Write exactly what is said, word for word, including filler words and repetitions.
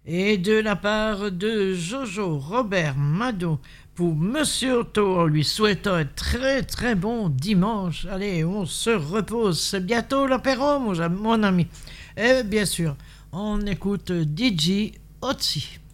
Et de la part de Jojo, Robert, Mado, pour Monsieur Otto, en lui souhaitant un très très bon dimanche. Allez, on se repose. C'est bientôt l'apéro, mon, mon ami. Et bien sûr, on écoute D J Otzi.